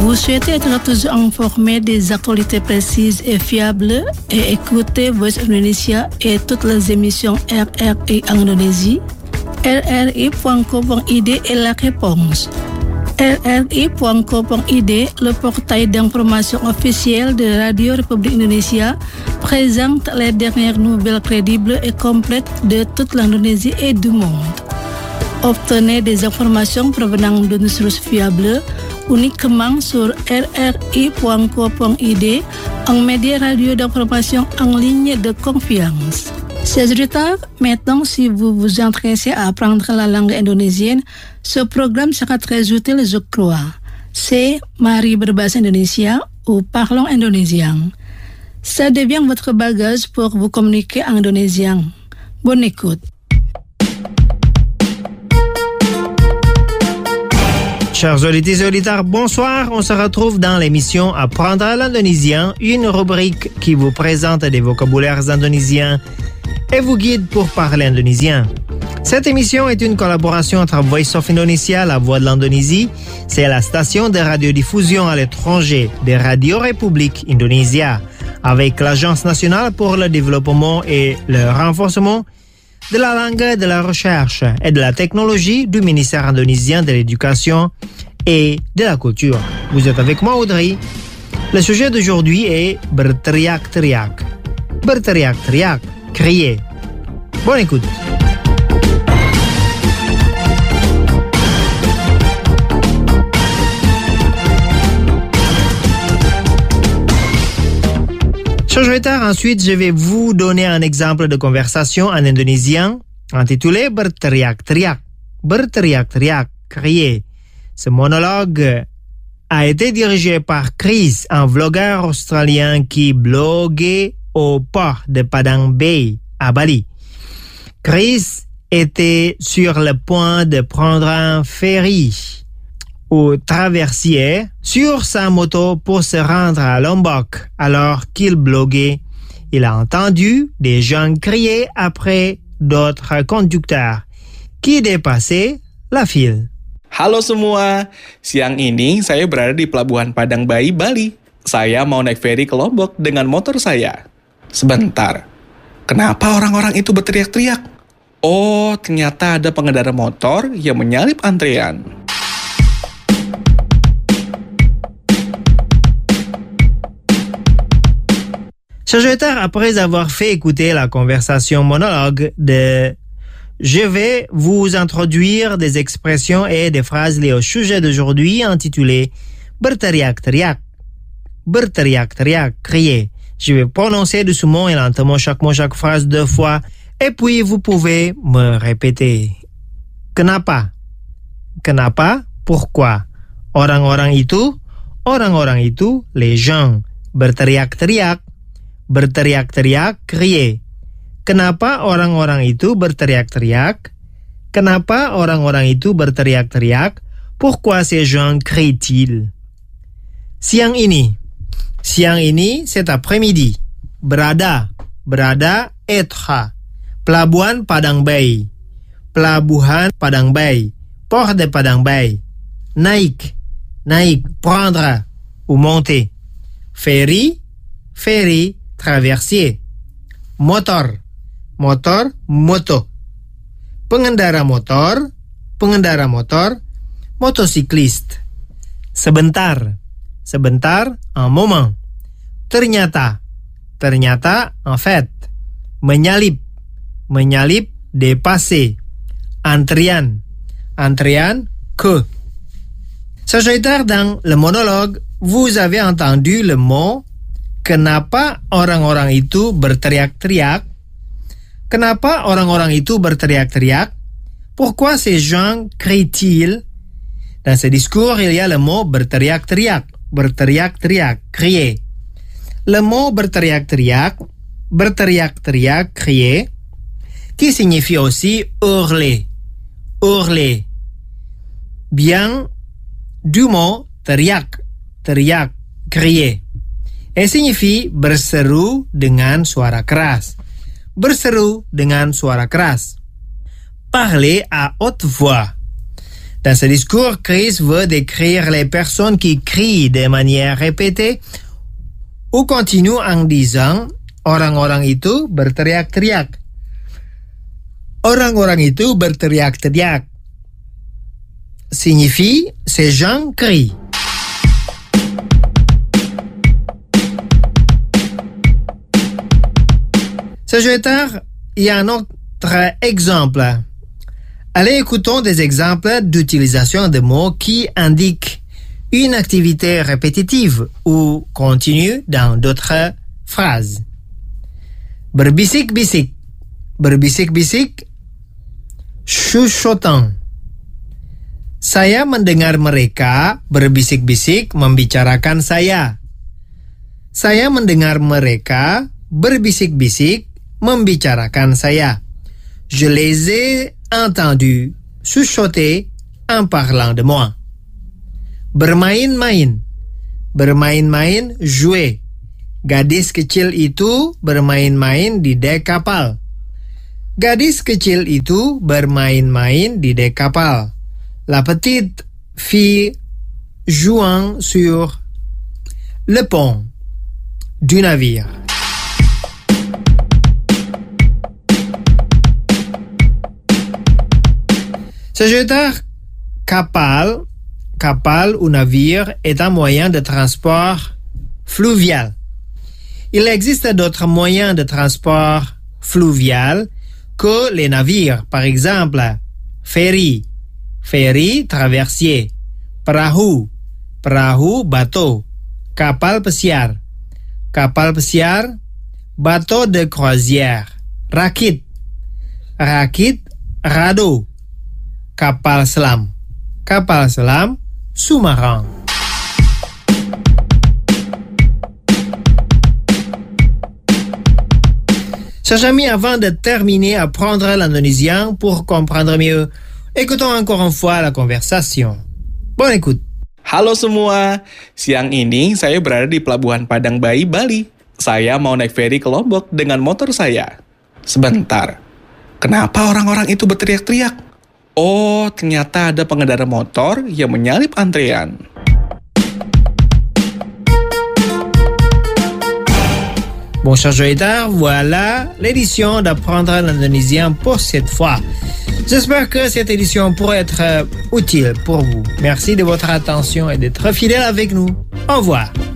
Vous souhaitez être toujours informé des actualités précises et fiables et écouter Voice Indonesia et toutes les émissions RRI Indonésie? RRI.co.id est la réponse. RRI.co.id, le portail d'information officiel de Radio République Indonésia, présente les dernières nouvelles crédibles et complètes de toute l'Indonésie et du monde. Obtenez des informations provenant de sources fiables uniquement sur rri.co.id, un média radio d'information en ligne de confiance. Chers auditeurs, maintenant, si vous vous intéressez à apprendre la langue indonésienne, ce programme sera très utile, je crois. C'est Mari berbahasa Indonesia ou Parlons indonésien. Ça devient votre bagage pour vous communiquer en indonésien. Bonne écoute. Chers auditeurs et auditeurs, bonsoir. On se retrouve dans l'émission Apprendre l'indonésien, une rubrique qui vous présente des vocabulaires indonésiens et vous guide pour parler indonésien. Cette émission est une collaboration entre Voice of Indonesia, la voix de l'Indonésie, c'est la station de radiodiffusion à l'étranger de Radio République Indonésia, avec l'Agence nationale pour le développement et le renforcement de la langue, de la recherche et de la technologie du ministère indonésien de l'Éducation et de la Culture. Vous êtes avec moi, Audrey. Le sujet d'aujourd'hui est berteriak-teriak. Berteriak-teriak, crier. Bonne écoute. Chers auditeurs, ensuite, je vais vous donner un exemple de conversation en indonésien intitulé berteriak-teriak. Berteriak-teriak, crier. Ce monologue a été dirigé par Chris, un vlogueur australien qui bloguait au port de Padang Bay à Bali. Chris était sur le point de prendre un ferry ou traversier sur sa moto pour se rendre à Lombok. Alors qu'il bloguait, il a entendu des gens crier après d'autres conducteurs qui dépassaient la file. Halo semua, siang ini saya berada di Pelabuhan Padang Bay, Bali. Saya mau naik feri ke Lombok dengan motor saya. Sebentar, kenapa orang-orang itu berteriak-teriak? Oh, ternyata ada pengendara motor yang menyalip antrean. Chers auditeurs, après avoir fait écouter la conversation monologue je vais vous introduire des expressions et des phrases liées au sujet d'aujourd'hui intitulé berteriak-teriak. Berteriak-teriak, crier. Je vais prononcer doucement et lentement chaque mot, chaque phrase 2 fois et puis vous pouvez me répéter. Kenapa? Kenapa? Pourquoi? Orang-orang itu, les gens. Berteriak-teriak. Berteriak-teriak, crier. Kenapa orang-orang itu berteriak-teriak? Kenapa orang-orang itu berteriak-teriak? Pourquoi ces gens crient-ils? Siang ini. Siang ini, cet après-midi. Berada. Berada, être. Pelabuhan Padang Bay. Pelabuhan Padang Bay. Port de Padang Bay. Naik. Naik, prendre ou monter. Ferry. Ferry, traversier. Motor. Motor, moto. Pengendara motor. Pengendara motor. Motocycliste. Sebentar. Sebentar, un moment. Ternyata. Ternyata, en fait. Menyalip. Menyalip, dépasser. Antrian. Antrian, que. Saudara, dans le monologue, vous avez entendu le mot kenapa orang-orang itu berteriak-teriak? Kenapa orang-orang itu berteriak-teriak? Pourquoi ces gens crient-ils? Dans ce discours, il y a le mot berteriak-teriak. Berteriak-teriak, crier. Le mot berteriak-teriak, berteriak-teriak, crier, qui signifie aussi hurler. Hurler. Bien du mot teriak. Teriak, crier. Et signifie berseru dengan suara keras. Berseru dengan suara keras. Parler à haute voix. Dans ce discours, Chris veut décrire les personnes qui crient de manière répétée ou continue en disant orang-orang itu berteriak-teriak. Orang-orang itu berteriak-teriak signifie ces gens crient. Ce jeteur, il y a un autre exemple. Allez, écoutons des exemples d'utilisation de mots qui indiquent une activité répétitive ou continue dans d'autres phrases. Berbisik-bisik. Berbisik-bisik, chuchotant. Saya mendengar mereka berbisik-bisik membicarakan saya. Saya mendengar mereka berbisik-bisik membicarakan saya. Je les ai entendus chuchoter en parlant de moi. Bermain-main. Bermain-main, jouer. Gadis kecil itu bermain-main di dek kapal. Gadis kecil itu bermain-main di dek kapal. La petite fille jouant sur le pont du navire. Ce jeteur kapal ou navire est un moyen de transport fluvial. Il existe d'autres moyens de transport fluvial que les navires. Par exemple, ferry, traversier, perahu, bateau, kapal pesiar, bateau de croisière, rakit, radeau, kapal selam, sous-marin. Chers amis, avant de terminer, apprendre l'indonésien pour comprendre mieux, écoutons encore une fois la conversation. Bonne écoute. Halo semua, siang ini saya berada di Pelabuhan Padang Bayi, Bali. Saya mau naik feri ke Lombok dengan motor saya. Sebentar, kenapa orang-orang itu berteriak-teriak? Oh, ternyata ada pengendara motor yang menyalip antrean. Bon, chers auditeurs, voilà l'édition d'apprendre l'indonésien pour cette fois. J'espère que cette édition pourra être utile pour vous. Merci de votre attention et d'être fidèle avec nous. Au revoir.